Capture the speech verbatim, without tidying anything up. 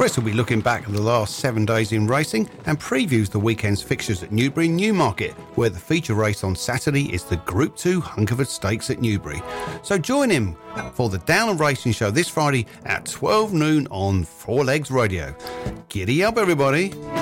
Chris will be looking back at the last seven days in racing and previews the weekend's fixtures at Newbury Newmarket, where the feature race on Saturday is the Group two Hungerford Stakes at Newbury. So join him for the Downland Racing Show this Friday at twelve noon on Four Legs Radio. Giddy up, everybody.